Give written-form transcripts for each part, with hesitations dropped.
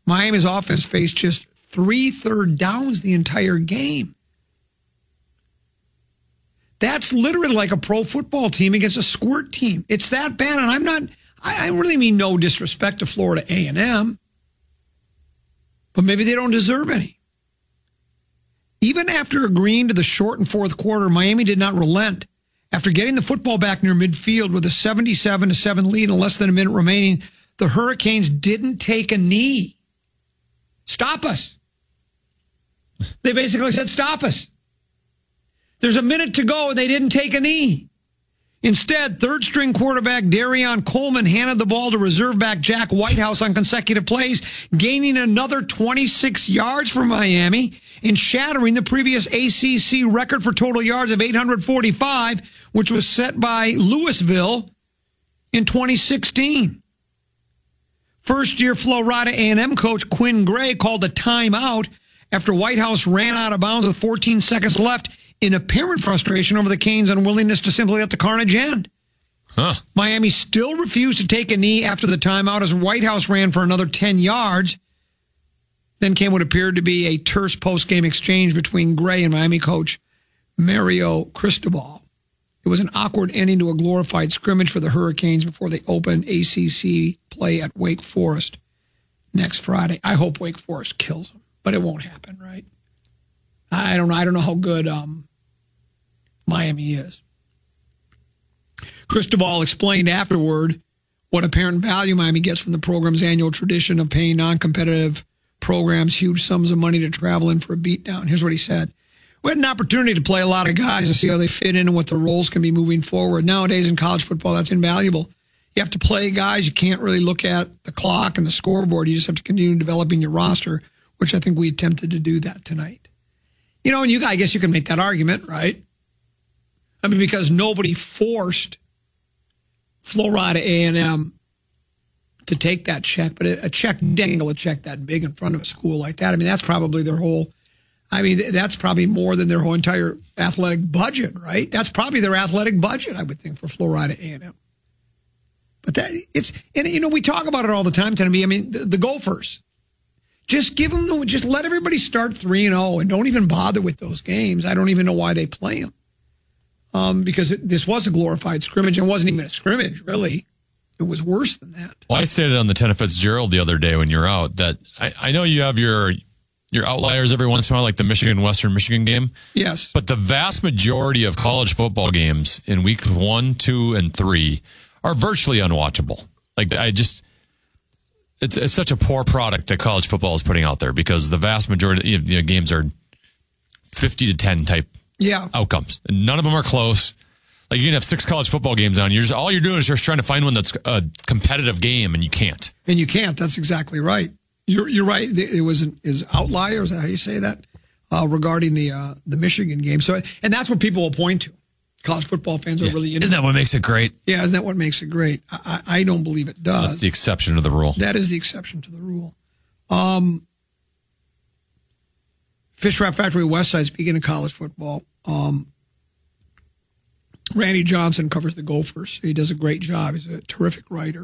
Miami's offense faced just 3 third downs the entire game. That's literally like a pro football team against a squirt team. It's that bad, and I really mean no disrespect to Florida A&M, but maybe they don't deserve any. Even after agreeing to the shortened fourth quarter, Miami did not relent. After getting the football back near midfield with a 77-7 lead and less than a minute remaining, the Hurricanes didn't take a knee. Stop us. They basically said, stop us. There's a minute to go, and they didn't take a knee. Instead, third-string quarterback Darion Coleman handed the ball to reserve back Jack Whitehouse on consecutive plays, gaining another 26 yards for Miami and shattering the previous ACC record for total yards of 845, which was set by Louisville in 2016. First-year Florida A&M coach Quinn Gray called a timeout after Whitehouse ran out of bounds with 14 seconds left in apparent frustration over the Canes' unwillingness to simply let the carnage end. Miami still refused to take a knee after the timeout as Whitehouse ran for another 10 yards. Then came what appeared to be a terse post-game exchange between Gray and Miami coach Mario Cristobal. It was an awkward ending to a glorified scrimmage for the Hurricanes before they opened ACC play at Wake Forest next Friday. I hope Wake Forest kills them, but it won't happen, right? I don't know how good Miami is. Cristobal explained afterward what apparent value Miami gets from the program's annual tradition of paying non-competitive programs huge sums of money to travel in for a beatdown. Here's what he said. We had an opportunity to play a lot of guys and see how they fit in and what their roles can be moving forward. Nowadays in college football, that's invaluable. You have to play guys. You can't really look at the clock and the scoreboard. You just have to continue developing your roster, which I think we attempted to do that tonight. You know, and I guess you can make that argument, right? I mean, because nobody forced Florida A&M to take that check, but a check dangle, a check that big in front of a school like that. I mean, that's probably that's probably more than their whole entire athletic budget, right? That's probably their athletic budget, I would think, for Florida A&M. But we talk about it all the time, Tennessee. I mean, the Gophers. Just let everybody start 3-0 and don't even bother with those games. I don't even know why they play them. Because this was a glorified scrimmage and it wasn't even a scrimmage, really. It was worse than that. Well, I stated on the Tenna Fitzgerald the other day when you're out that I know you have your outliers every once in a while, like the Michigan-Western Michigan game. Yes. But the vast majority of college football games in week 1, 2, and 3 are virtually unwatchable. Like, It's such a poor product that college football is putting out there because the vast majority of games are 50-10 type outcomes. And none of them are close. Like, you can have 6 college football games on. All you're doing is just trying to find one that's a competitive game, and you can't. And you can't. That's exactly right. You're right. It was an outlier. Is that how you say that? Regarding the Michigan game. So, and that's what people will point to. College football fans are really into. Isn't that what makes it great? Yeah, isn't that what makes it great? I don't believe it does. That's the exception to the rule. That is the exception to the rule. Fish Wrap Factory Westside, speaking of college football, Randy Johnson covers the Gophers. He does a great job. He's a terrific writer.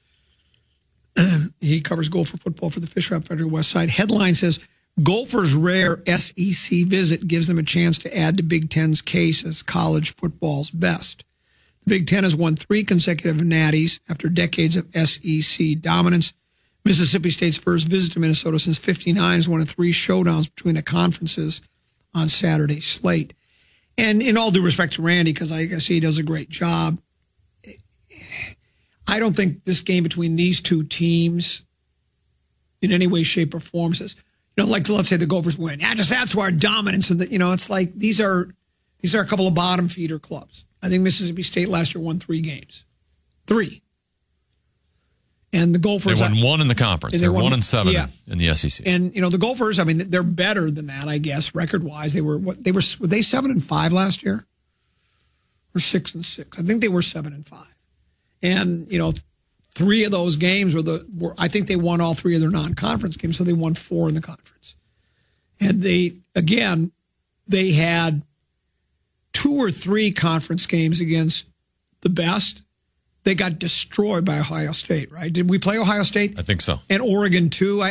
He covers Gopher football for the Fish Wrap Factory Westside. Headline says, Gophers' rare SEC visit gives them a chance to add to Big Ten's case as college football's best. The Big Ten has won 3 consecutive natties after decades of SEC dominance. Mississippi State's first visit to Minnesota since '59 is one of 3 showdowns between the conferences on Saturday's slate. And in all due respect to Randy, because I guess he does a great job, I don't think this game between these two teams in any way, shape, or form says, like let's say the Gophers win. Yeah, just adds to our dominance. And it's like these are a couple of bottom feeder clubs. I think Mississippi State last year won 3 games. 3. And the Gophers... They won 1 in the conference. They're 1-7 in the SEC. And, the Gophers, I mean, they're better than that, I guess, record-wise. Were they 7-5 last year? Or 6-6? I think they were 7-5. And, 3 of those games were I think they won all 3 of their non-conference games, so they won 4 in the conference. And they had 2 or 3 conference games against the best. They got destroyed by Ohio State, right? Did we play Ohio State? I think so. And Oregon, too.